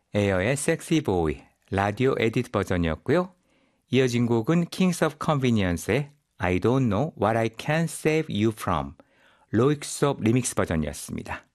에어의 섹시 보이 라디오 에디트 버전이었고요. 이어진 곡은 Kings of Convenience의 I don't know what I can save you from 로익스업 리믹스 버전이었습니다.